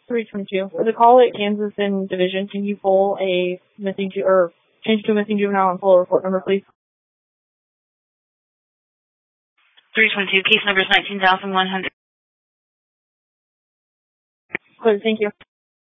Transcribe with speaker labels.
Speaker 1: 322. For the call at Kansas and Division, can you pull a missing or change to a missing juvenile and pull a report number, please?
Speaker 2: 322, case number is 19,100.
Speaker 1: Good, thank you.